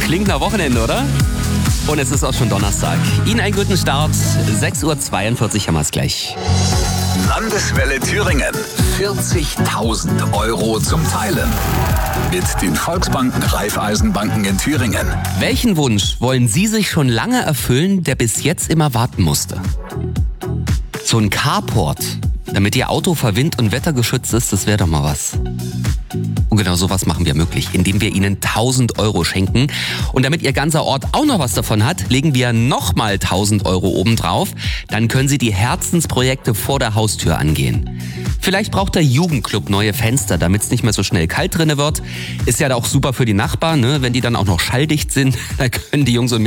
Klingt nach Wochenende, oder? Und es ist auch schon Donnerstag. Ihnen einen guten Start. 6.42 Uhr haben wir es gleich. Landeswelle Thüringen. 40.000 Euro zum Teilen. Mit den Volksbanken Raiffeisenbanken in Thüringen. Welchen Wunsch wollen Sie sich schon lange erfüllen, der bis jetzt immer warten musste? So ein Carport, damit Ihr Auto vor Wind und Wetter geschützt ist, das wäre doch mal was. Und genau sowas machen wir möglich, indem wir Ihnen 1.000 Euro schenken. Und damit Ihr ganzer Ort auch noch was davon hat, legen wir nochmal 1.000 Euro obendrauf. Dann können Sie die Herzensprojekte vor der Haustür angehen. Vielleicht braucht der Jugendclub neue Fenster, damit es nicht mehr so schnell kalt drinne wird. Ist ja auch super für die Nachbarn, ne? Wenn die dann auch noch schalldicht sind, dann können die Jungs und